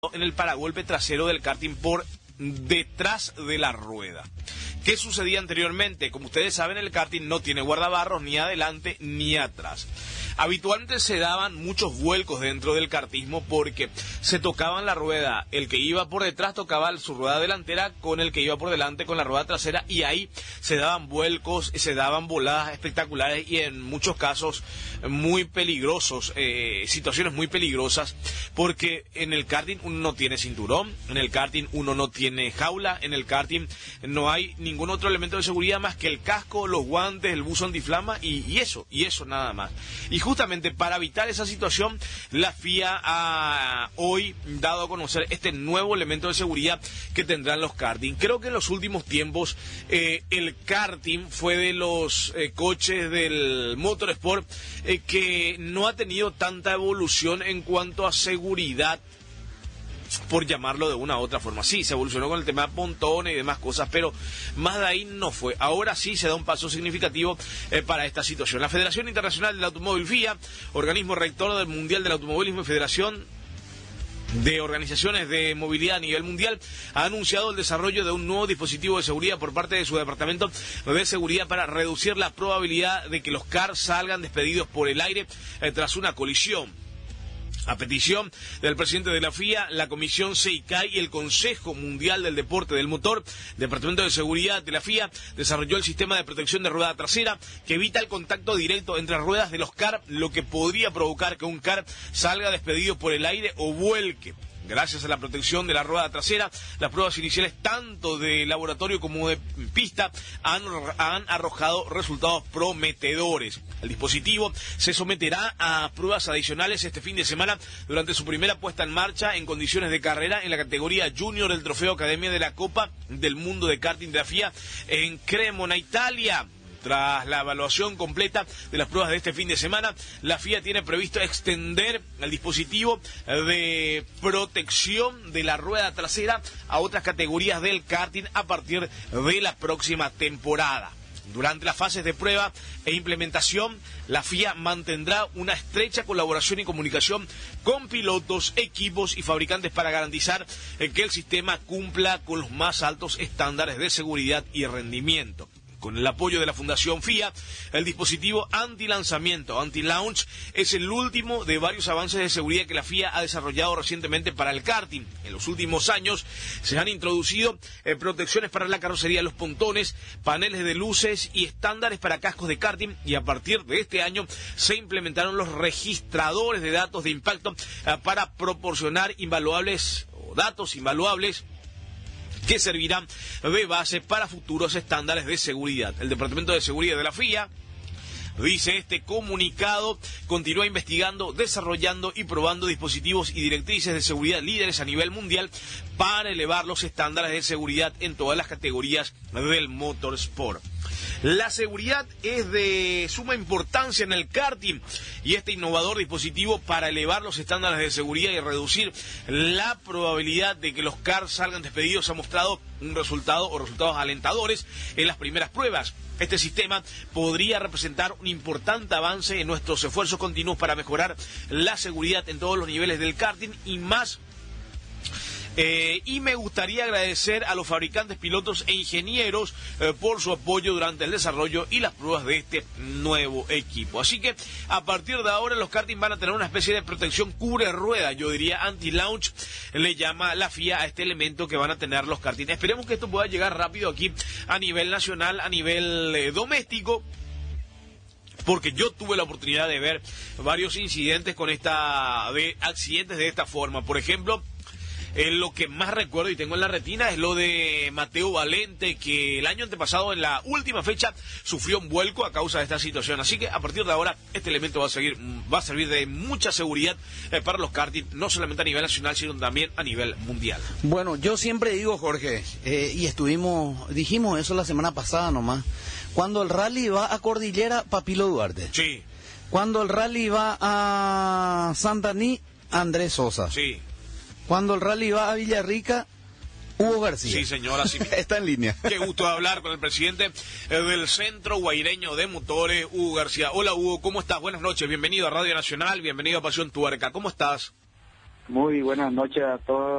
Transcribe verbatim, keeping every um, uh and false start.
en el paragolpe trasero del karting por detrás de la rueda. ¿Qué sucedía anteriormente? Como ustedes saben, el karting no tiene guardabarros ni adelante ni atrás. Habitualmente se daban muchos vuelcos dentro del kartismo porque se tocaban la rueda. El que iba por detrás tocaba su rueda delantera con el que iba por delante con la rueda trasera, y ahí se daban vuelcos, se daban voladas espectaculares y en muchos casos muy peligrosos, eh, situaciones muy peligrosas, porque en el karting uno no tiene cinturón, en el karting uno no tiene jaula, en el karting no hay ningún otro elemento de seguridad más que el casco, los guantes, el buzo antiflama y, y eso, y eso nada más. Y justamente para evitar esa situación, la F I A ha hoy dado a conocer este nuevo elemento de seguridad que tendrán los karting. Creo que en los últimos tiempos eh, el karting fue de los eh, coches del motorsport eh, que no ha tenido tanta evolución en cuanto a seguridad, por llamarlo de una u otra forma. Sí, se evolucionó con el tema de pontones y demás cosas, pero más de ahí no fue. Ahora sí se da un paso significativo eh, para esta situación. La Federación Internacional del Automóvil F I A, organismo rector del Mundial del Automovilismo y Federación de Organizaciones de Movilidad a nivel mundial, ha anunciado el desarrollo de un nuevo dispositivo de seguridad por parte de su departamento de seguridad para reducir la probabilidad de que los cars salgan despedidos por el aire eh, tras una colisión. A petición del presidente de la F I A, la Comisión C I C A I y el Consejo Mundial del Deporte del Motor, Departamento de Seguridad de la F I A desarrolló el sistema de protección de rueda trasera que evita el contacto directo entre las ruedas de los car, lo que podría provocar que un car salga despedido por el aire o vuelque. Gracias a la protección de la rueda trasera, las pruebas iniciales tanto de laboratorio como de pista han, han arrojado resultados prometedores. El dispositivo se someterá a pruebas adicionales este fin de semana durante su primera puesta en marcha en condiciones de carrera en la categoría Junior del Trofeo Academia de la Copa del Mundo de Karting de la F I A en Cremona, Italia. Tras la evaluación completa de las pruebas de este fin de semana, la F I A tiene previsto extender el dispositivo de protección de la rueda trasera a otras categorías del karting a partir de la próxima temporada. Durante las fases de prueba e implementación, la F I A mantendrá una estrecha colaboración y comunicación con pilotos, equipos y fabricantes para garantizar que el sistema cumpla con los más altos estándares de seguridad y rendimiento. Con el apoyo de la Fundación F I A, el dispositivo anti-lanzamiento, anti-launch, es el último de varios avances de seguridad que la F I A ha desarrollado recientemente para el karting. En los últimos años se han introducido eh, protecciones para la carrocería, los pontones, paneles de luces y estándares para cascos de karting, y a partir de este año se implementaron los registradores de datos de impacto eh, para proporcionar invaluables o datos invaluables que servirán de base para futuros estándares de seguridad. El Departamento de Seguridad de la F I A, dice este comunicado, continúa investigando, desarrollando y probando dispositivos y directrices de seguridad líderes a nivel mundial para elevar los estándares de seguridad en todas las categorías del motorsport. La seguridad es de suma importancia en el karting, y este innovador dispositivo para elevar los estándares de seguridad y reducir la probabilidad de que los cars salgan despedidos ha mostrado un resultado o resultados alentadores en las primeras pruebas. Este sistema podría representar un importante avance en nuestros esfuerzos continuos para mejorar la seguridad en todos los niveles del karting y más. Eh, y me gustaría agradecer a los fabricantes, pilotos e ingenieros eh, por su apoyo durante el desarrollo y las pruebas de este nuevo equipo. Así que a partir de ahora los karting van a tener una especie de protección cubre rueda, yo diría anti-launch, le llama la F I A a este elemento que van a tener los karting. Esperemos que esto pueda llegar rápido aquí a nivel nacional, a nivel eh, doméstico, porque yo tuve la oportunidad de ver varios incidentes con esta, de accidentes de esta forma. Por ejemplo, Eh, lo que más recuerdo y tengo en la retina es lo de Mateo Valente, que el año antepasado, en la última fecha, sufrió un vuelco a causa de esta situación. Así que a partir de ahora este elemento va a seguir, va a servir de mucha seguridad eh, para los karting, no solamente a nivel nacional, sino también a nivel mundial. Bueno, yo siempre digo, Jorge, eh, y estuvimos, dijimos eso la semana pasada nomás, cuando el rally va a Cordillera, Papilo Duarte. Sí. Cuando el rally va a Santaní, Andrés Sosa. Sí. Cuando el rally va a Villarrica, Hugo García. Sí, señora. Sí. Está en línea. Qué gusto hablar con el presidente del Centro Guaireño de Motores, Hugo García. Hola, Hugo, ¿cómo estás? Buenas noches, bienvenido a Radio Nacional, bienvenido a Pasión Tuerca. ¿Cómo estás? Muy buenas noches a todos.